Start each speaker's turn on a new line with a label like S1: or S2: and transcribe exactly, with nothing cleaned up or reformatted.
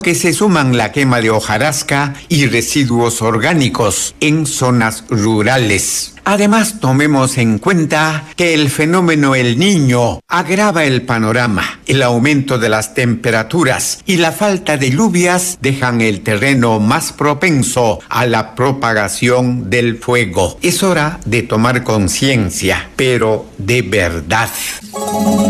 S1: que se suman la quema de hojarasca y residuos orgánicos en zonas rurales. Además, tomemos en cuenta que el fenómeno El Niño agrava el panorama. El aumento de las temperaturas y la falta de lluvias dejan el terreno más propenso a la propagación del fuego. Es hora de tomar conciencia, pero de verdad.